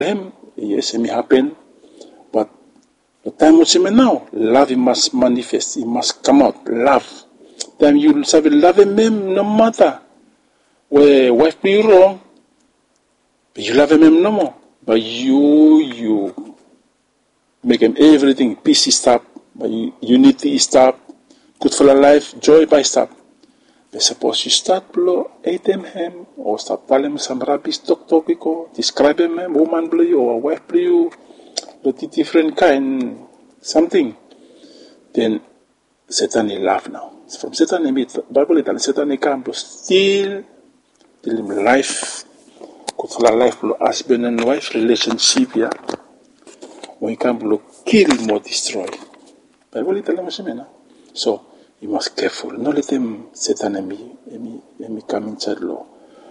him, yes, it may happen, but the time was now, love it must manifest, it must come out, love. Then you have love him no matter where wife be wrong, but you love him no more. But you make him everything, peace is stop, but unity is stop, good for the life, joy by stop. But suppose you start blow him or start telling him some rubbish talk or describe him, woman blue or wife blue, but different kind something, then Satan will laugh now. From Satan, Bible it and Satan come to steal him life, good for the life, husband and wife relationship, yeah. When he come to kill more destroy. Bible it and so you must careful. Not let him Satan and come inside lo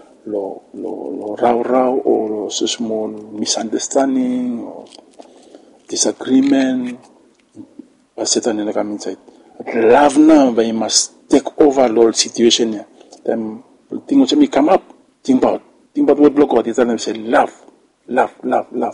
raw or so small misunderstanding or disagreement. But Satan and come inside. Love now, but you must take over the whole situation. Yeah. Then things will come up. Think about what block God is telling them. Say love. Then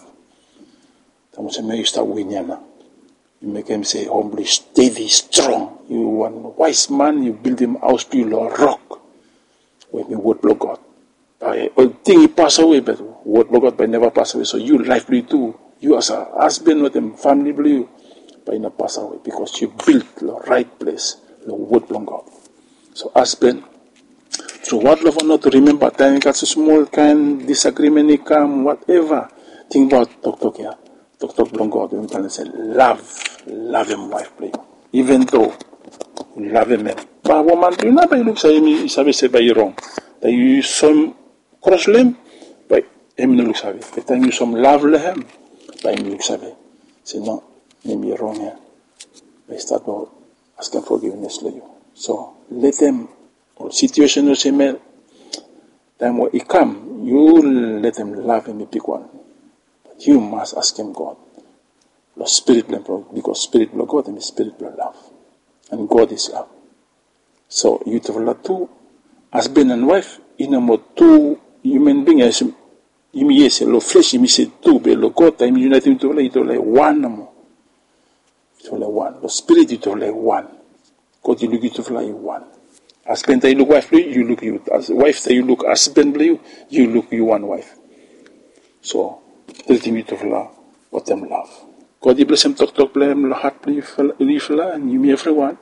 you start winning now. You make him say humbly, steady, strong. You want a wise man, you build him house, build a rock. When you word block God. But thing he pass away, but word block God, but never pass away. So you life blue too. You as a husband with them family blue, but not pass away because you built the right place, the word block God. So husband, through what love or not to remember, time you got a small kind disagreement, he come, whatever. Think about talk here. Talk long God, and can say love him, wife, please. Even though you love him, but woman, do not by looks at him, is said by you wrong. That you some cross him, by him no looks at it. But then you some love him, by him looks at it. Say no, maybe you're wrong here. They start about asking forgiveness to you. So let them or situation or same time when he come, you let them love him a big one. You must ask him God. The spirit because spirit blood God and spirit blood love. And God is love. So you develop two husband and wife, in a more two human beings. You may say lo flesh, you may say two, but lo God time united to like one more. It's only one. The spirit is only one. God you look to like one. Husband you look wife, you look you as wife you look husband you look you one wife. So treating you to what them love. God bless him, talk, bless him, heart, and you me everyone.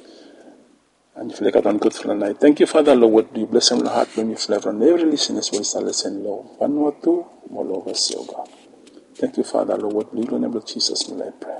And if like I don't good for the night. Thank you, Father, Lord, you bless him, heart, bless you, flavor, and every listener's voice, I listen, Lord. One or two, more over, God. Thank you, Father, Lord, believe in the name of Jesus, may I pray.